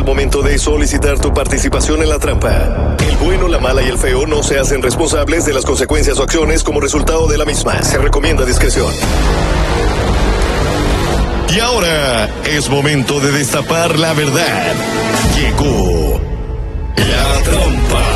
al momento de solicitar tu participación en la trampa. El bueno, la mala y el feo no se hacen responsables de las consecuencias o acciones como resultado de la misma. Se recomienda discreción. Y ahora es momento de destapar la verdad. Llegó la trampa.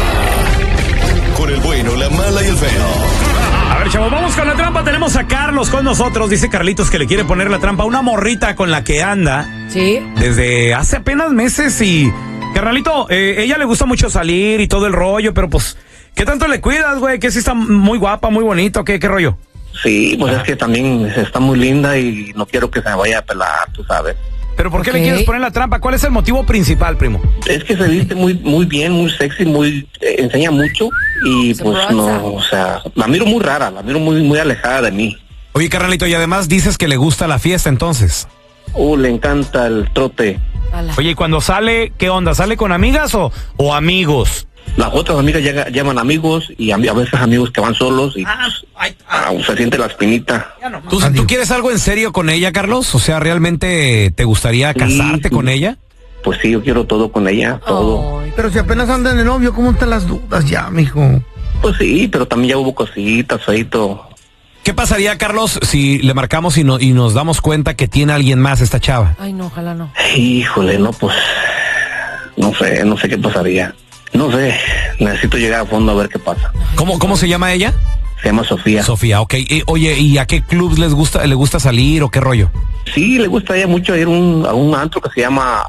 Con el bueno, la mala y el feo. A ver, chavos, vamos con la trampa. Tenemos a Carlos con nosotros. Dice Carlitos que le quiere poner la trampa a una morrita con la que anda. Sí. Desde hace apenas meses y... Carnalito, ella le gusta mucho salir y todo el rollo, pero pues... ¿Qué tanto le cuidas, güey? Que sí está muy guapa, muy bonito. ¿Qué rollo? Sí, pues es que también está muy linda y no quiero que se me vaya a pelar, tú sabes. ¿Pero por qué le quieres poner la trampa? ¿Cuál es el motivo principal, primo? Es que se viste muy bien, muy sexy, enseña mucho y pues no, o sea, la miro muy rara, la miro muy alejada de mí. Oye, carnalito, y además dices que le gusta la fiesta, entonces. Le encanta el trote. Oye, ¿y cuando sale, qué onda? ¿Sale con amigas o amigos? Las otras amigas llaman amigos y a veces amigos que van solos y se siente la espinita. ¿Tú quieres algo en serio con ella, Carlos? O sea, ¿realmente te gustaría casarte con ella? Pues sí, yo quiero todo con ella, todo. Pero si apenas andan de novio, ¿cómo están las dudas ya, mijo? Pues sí, pero también ya hubo cositas, feito. ¿Qué pasaría, Carlos, si le marcamos y nos damos cuenta que tiene alguien más esta chava? Ay, no, ojalá no. Híjole, no, pues, no sé qué pasaría. No sé, necesito llegar a fondo a ver qué pasa. ¿Cómo se llama ella? Se llama Sofía. Sofía, ok. Oye, ¿y a qué clubs le gusta salir o qué rollo? Sí, le gusta a ella mucho ir a un antro que se llama...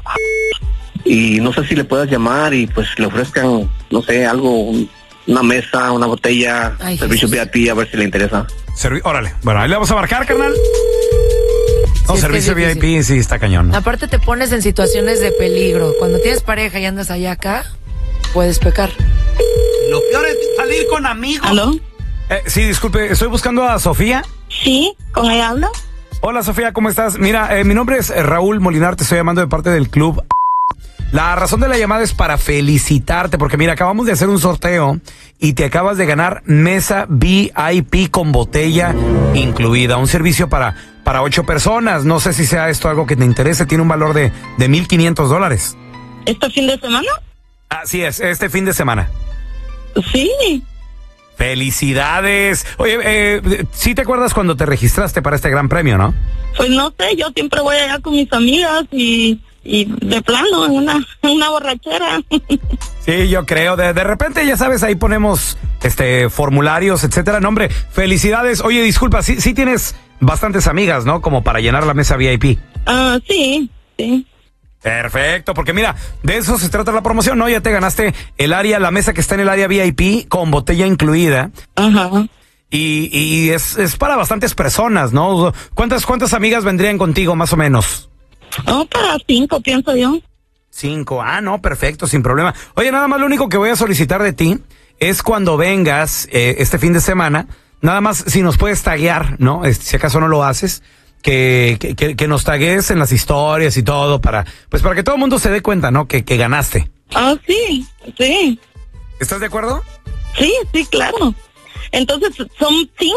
Y no sé si le puedas llamar y pues le ofrezcan, no sé, algo, una mesa, una botella, servicio VIP, a ver si le interesa. Órale, bueno, ahí le vamos a marcar, carnal. No, sí, servicio VIP sí está cañón, ¿no? Aparte te pones en situaciones de peligro. Cuando tienes pareja y andas allá acá, puedes pecar. Lo peor es salir con amigos. ¿Aló? Sí, disculpe, estoy buscando a Sofía. Sí, ¿con ella hablo? Hola, Sofía, ¿cómo estás? Mira, mi nombre es Raúl Molinar, te estoy llamando de parte del club. La razón de la llamada es para felicitarte, porque mira, acabamos de hacer un sorteo y te acabas de ganar mesa VIP con botella incluida, un servicio para 8 personas. No sé si sea esto algo que te interese, tiene un valor de $1,500. ¿Este fin de semana? Así es, este fin de semana. Sí. ¡Felicidades! Oye, ¿sí te acuerdas cuando te registraste para este gran premio, no? Pues no sé, yo siempre voy allá con mis amigas y de plano, en una borrachera. Sí, yo creo. De repente, ya sabes, ahí ponemos formularios, etcétera. No, hombre, felicidades. Oye, disculpa, sí tienes bastantes amigas, ¿no? Como para llenar la mesa VIP. Sí. Perfecto, porque mira, de eso se trata la promoción, ¿no? Ya te ganaste la mesa que está en el área VIP con botella incluida. Ajá. Y es para bastantes personas, ¿no? ¿Cuántas amigas vendrían contigo, más o menos? Para 5, pienso yo. 5, no, perfecto, sin problema. Oye, nada más lo único que voy a solicitar de ti es cuando vengas este fin de semana, nada más si nos puedes taguear, ¿no? Si acaso no lo haces, que nos tagues en las historias y todo para que todo el mundo se dé cuenta, ¿no? Que ganaste. Sí. ¿Estás de acuerdo? Sí, claro. Entonces, ¿son 5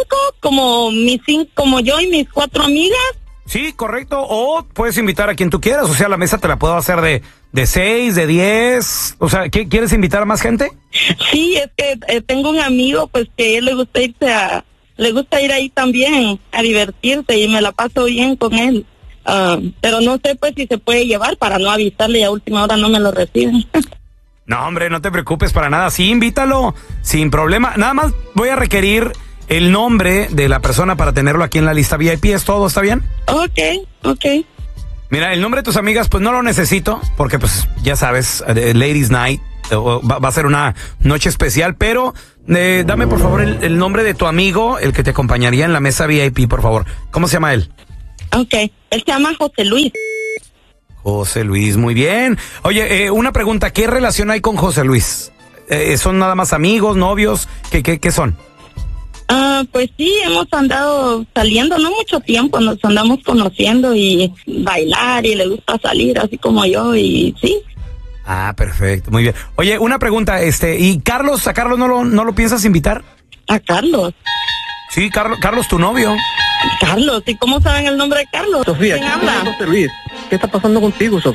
como yo y mis 4 amigas? Sí, correcto. O puedes invitar a quien tú quieras. O sea, la mesa te la puedo hacer de 6, de 10. O sea, ¿quieres invitar a más gente? Sí, es que tengo un amigo, pues, que él le gusta ir ahí también a divertirse y me la paso bien con él. Pero no sé, pues, si se puede llevar para no avisarle y a última hora no me lo reciben. No, hombre, no te preocupes para nada. Sí, invítalo, sin problema. Nada más voy a requerir el nombre de la persona para tenerlo aquí en la lista VIP. ¿Es todo? ¿Está bien? Ok. Mira, el nombre de tus amigas, pues no lo necesito, porque pues ya sabes, Ladies Night, va a ser una noche especial, pero dame por favor el nombre de tu amigo, el que te acompañaría en la mesa VIP, por favor. ¿Cómo se llama él? Ok, él se llama José Luis. José Luis, muy bien. Oye, una pregunta, ¿qué relación hay con José Luis? ¿Son nada más amigos, novios? ¿Qué son? Pues sí, hemos andado saliendo, no mucho tiempo, nos andamos conociendo y bailar y le gusta salir así como yo y sí. Perfecto, muy bien. Oye, una pregunta, ¿y Carlos, a Carlos no lo piensas invitar? ¿A Carlos? Sí, Carlos, tu novio. Carlos, ¿y cómo saben el nombre de Carlos? Sofía, ¿quién habla? José Luis, ¿qué está pasando contigo, Sofía?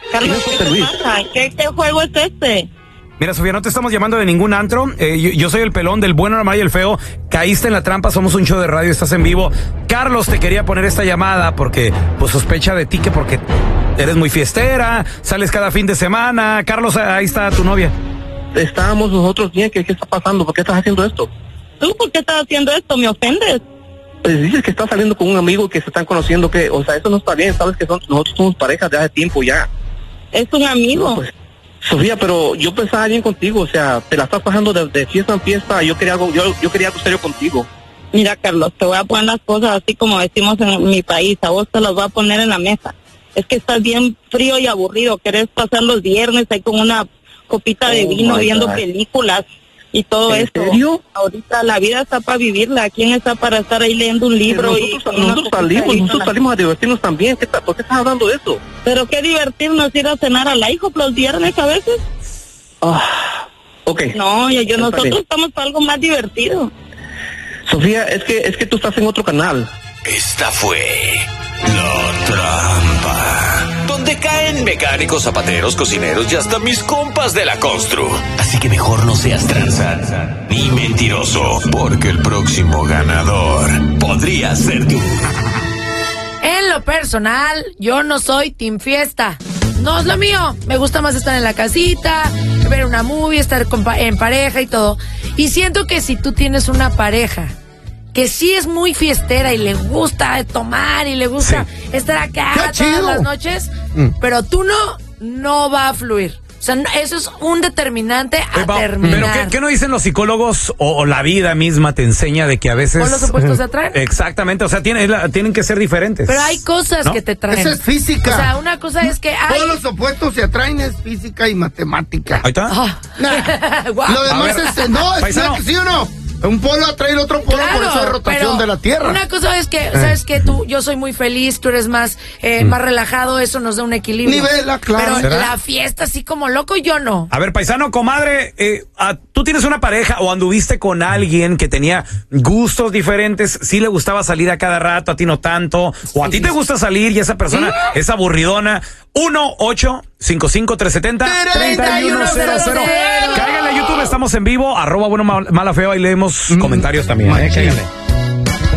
Carlos, ¿qué te pasa? ¿Qué juego es este? Mira, Sofía, no te estamos llamando de ningún antro. Yo soy el pelón del bueno, la mala y el feo. Caíste en la trampa, somos un show de radio, estás en vivo. Carlos te quería poner esta llamada porque pues sospecha de ti que porque eres muy fiestera, sales cada fin de semana. Carlos, ahí está tu novia. Estábamos nosotros bien, ¿qué está pasando? ¿Por qué estás haciendo esto? ¿Tú por qué estás haciendo esto? ¿Me ofendes? Pues dices que estás saliendo con un amigo que se están conociendo, que, o sea, eso no está bien, sabes que nosotros somos parejas de hace tiempo ya. Es un amigo. No, pues, Sofía, pero yo pensaba bien contigo, o sea, te la estás pasando de fiesta en fiesta, yo quería algo serio contigo. Mira, Carlos, te voy a poner las cosas así como decimos en mi país, a vos te las voy a poner en la mesa. Es que estás bien frío y aburrido, querés pasar los viernes ahí con una copita de vino viendo películas y todo eso. ¿En serio? Ahorita la vida está para vivirla. ¿Quién está para estar ahí leyendo un libro? Nosotros salimos a divertirnos también. ¿Por qué estás hablando de eso? Pero qué divertirnos ir a cenar al IHOP los viernes a veces. Ok. No, nosotros estamos para algo más divertido. Sofía, es que tú estás en otro canal. Esta fue La Trampa, donde caen mecánicos, zapateros, cocineros y hasta mis compas de la constru. Así que mejor no seas tranza ni mentiroso, porque el próximo ganador podría ser tú. En lo personal, yo no soy team fiesta. No es lo mío. Me gusta más estar en la casita, ver una movie, estar en pareja y todo. Y siento que si tú tienes una pareja que sí es muy fiestera y le gusta tomar y le gusta estar acá todas las noches, pero tú no va a fluir. O sea, eso es un determinante a terminar. Pero ¿qué no dicen los psicólogos o la vida misma te enseña de que a veces... ¿O los opuestos se atraen? Exactamente, o sea, tienen que ser diferentes. Pero hay cosas que te traen. Esa es física. O sea, una cosa es que todos los opuestos se atraen, es física y matemática. Ahí está. Wow. Lo demás es... No, es ¿sí o no? Un polo atrae el otro polo, por eso es rotación de la Tierra. Una cosa es que, ¿sabes qué? Yo soy muy feliz, tú eres más relajado, eso nos da un equilibrio. Nivela, claro. Pero la fiesta así como loco, yo no. A ver, paisano, comadre, tú tienes una pareja o anduviste con alguien que tenía gustos diferentes, sí le gustaba salir a cada rato, a ti no tanto, o a ti te gusta salir y esa persona es aburridona. 1-855-370-3100. Cáiganle a YouTube, estamos en vivo, @bueno mala feo, ahí leemos comentarios también. Cáiganle.